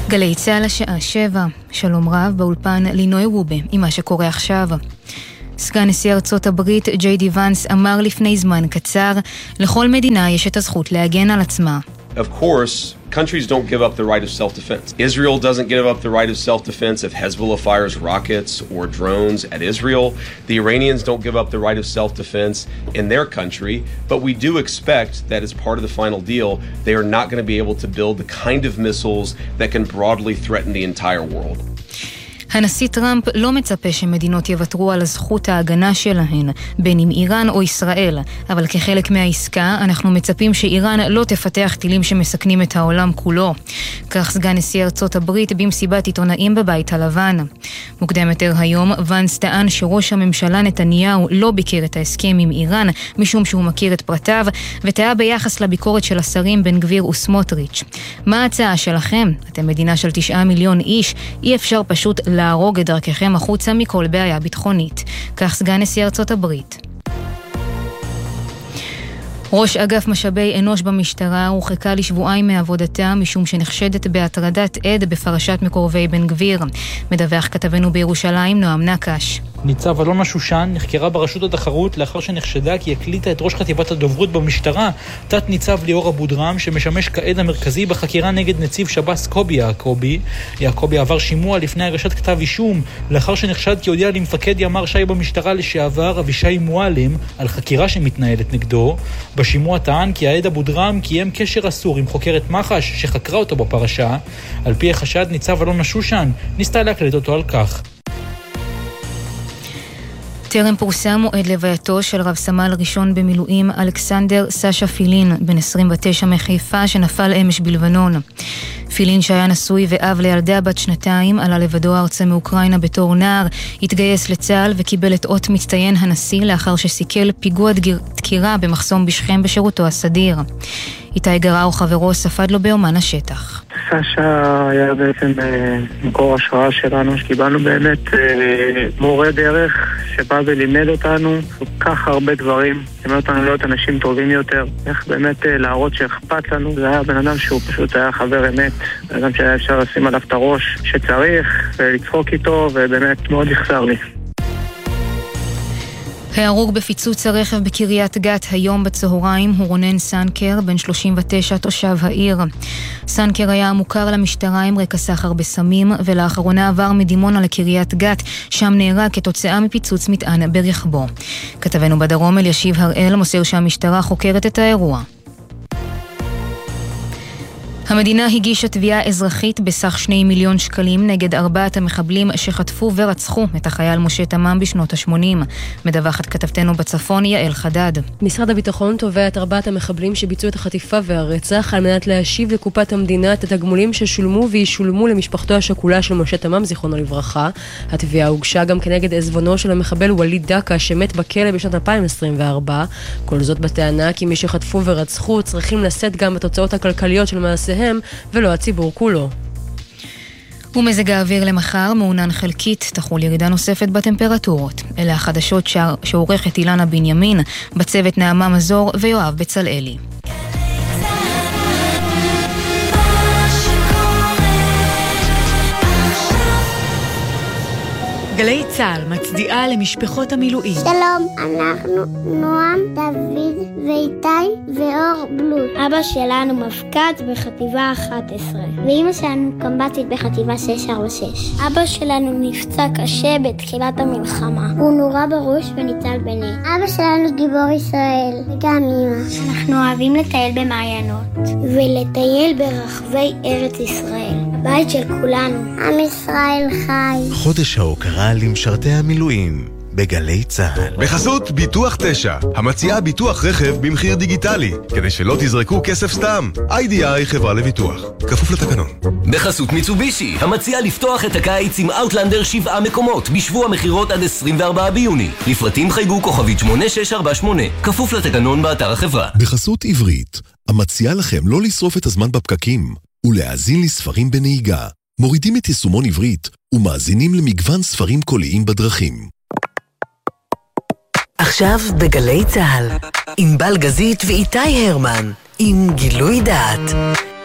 גלי צהל השעה 7, שלום רב באולפן לינוי רובה עם מה שקורה עכשיו. סגן נשיא ארצות הברית ג'יי די ונס אמר לפני זמן קצר, לכל מדינה יש את הזכות להגן על עצמה. Of course, countries don't give up the right of self-defense. Israel doesn't give up the right of self-defense if Hezbollah fires rockets or drones at Israel. The Iranians don't give up the right of self-defense in their country, but we do expect that as part of the final deal, they are not going to be able to build the kind of missiles that can broadly threaten the entire world. הנשיא טראמפ לא מצפה שמדינות יוותרו על הזכות ההגנה שלהן, בין אם איראן או ישראל, אבל כחלק מהעסקה אנחנו מצפים שאיראן לא תפתח טילים שמסכנים את העולם כולו. כך סגן נשיא ארצות הברית במסיבת עיתונאים בבית הלבן. מוקדם יותר היום, ונס טען שראש הממשלה נתניהו לא ביקר את ההסכם עם איראן, משום שהוא מכיר את פרטיו, וטעה ביחס לביקורת של השרים בן גביר וסמוטריץ'. מה ההצעה שלכם? אתם מדינה של 9 מיליון איש, אי אפשר פשוט להרוג את דרככם החוצה מכל בעיה ביטחונית. כך סגן נשיא ארצות הברית. ראש אגף משאבי אנוש במשטרה הורחקה לשבועיים מעבודתה משום שנחשדת בהטרדת עד בפרשת מקורבי בן גביר. מדווח כתבנו בירושלים נועם נקש. ניצב אלונה שושן נחקרה ברשות התחרות לאחר שנחשדה כי הקליטה את ראש חטיבת הדוברות במשטרה, תת ניצב ליאור אבו דרם, שמשמש כעד המרכזי בחקירה נגד נציב שב"ס קובי יעקובי. יעקובי עבר שימוע לפני הגשת כתב אישום, לאחר שנחשד כי הודיע למפקד ימ"ר ש"י במשטרה לשעבר אבישי מועלם על חקירה שמתנהלת נגדו. בשימוע טען כי העד אבו דרם קיים קשר אסור עם חוקרת מח"ש שחקרה אותו בפרשה. על פי החשד, ניצב אלונה שושן ניסתה להקליט אותו על כך. טרם פורסם מועד לווייתו של רב סמל ראשון במילואים אלכסנדר סשה פילין, בן 29 מחיפה, שנפל אמש בלבנון. פילין, שהיה נשוי ואב לילדה בת 2, עלה לבדו ארצה מאוקראינה בתור נער, התגייס לצה"ל וקיבל את אות מצטיין הנשיא לאחר שסיכל פיגוע דקירה במחסום בשכם בשירותו הסדיר. איתי גרר חברו ספד לו ביומן השטח. סשה היה בעצם מקור השראה שלנו, שקיבלנו באמת מורה דרך שבא ולימד אותנו כל כך הרבה דברים, לימד אותנו להיות אנשים טובים יותר, איך באמת להראות שאכפת לנו. זה היה בן אדם שהוא פשוט היה חבר אמת, בן אדם שהיה אפשר לשים עליו את הראש שצריך ולצחוק איתו, ובאמת מאוד יחסר לי. ההרוג בפיצוץ הרכב בקריית גת היום בצהריים הוא רונן סנקר, בן 39, תושב העיר. סנקר היה מוכר למשטרה עם רקע סחר בסמים, ולאחרונה עבר מדימונה לקריית גת, שם נהרג כתוצאה מפיצוץ מטען ברכבו. כתבנו בדרום אלישיב הראל מוסר שהמשטרה חוקרת את האירוע. המדינה הגישה תביעה אזרחית בסך 2 מיליון שקלים נגד 4 המחבלים שחטפו ורצחו את החייל משה תמם בשנות ה-80. מדווחת כתבתנו בצפון יעל חדד. משרד הביטחון תובע את 4 המחבלים שביצעו את החטיפה והרצח על מנת להשיב לקופת המדינה את התגמולים ששולמו וישולמו למשפחתו השכולה של משה תמם, זיכרונו לברכה. התביעה הוגשה גם כנגד עזבונו של המחבל וליד דקה שמת בכלא בשנת 2024. כל זאת בטענה כי מי שחטפו ורצחו צריכים לשאת גם בתוצאות הכלכליות של מעשיהם ולא הציבור כולו. ומזג האוויר למחר מעונן חלקית, תחול ירידה נוספת בטמפרטורות. אלה החדשות שעורכת אילנה בנימין, בצוות נעמה מזור ויואב בצלאלי. גלי צהל מצדיעה למשפחות המילואים. שלום, אנחנו נועם, דוד ואיתי ואור בלוט. אבא שלנו מפקד בחטיבה 11 ואמא שלנו קמב"צית בחטיבה 646. אבא שלנו נפצע קשה בתחילת המלחמה, הוא נורה בראש וניצל בני. אבא שלנו גיבור ישראל וגם אמא. אנחנו אוהבים לטייל במעיינות ולטייל ברחבי ארץ ישראל, הבית של כולנו. עם ישראל חי. חודש ההוקרה למשרתי המילואים בגלי צהל. בחסות ביטוח 9, המציעה ביטוח רכב במחיר דיגיטלי, כדי שלא תזרקו כסף סתם. IDI חברה לביטוח, כפוף לתקנון. בחסות מיצובישי, המציעה לפתוח את הקיץ עם אאוטלנדר 7 מקומות בשבוע מחירות עד 24 ביוני. לפרטים חייגו כוכבית 8648, כפוף לתקנון באתר החברה. בחסות עברית, המציעה לכם לא לשרוף את הזמן בפקקים ולהאזין לספרים בנהיגה. מורידים את יישומון עברית ומאזינים למגוון ספרים קוליים בדרכים. עכשיו בגלי צהל, עם בלגזית ואיתי הרמן, עם גילוי דעת.